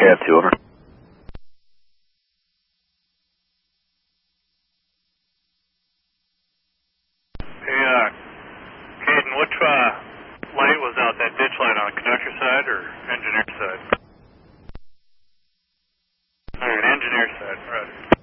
Cat 2, over. Hey, Caden, which light was out, that ditch light on the conductor side or engineer side? Alright, engineer side, right.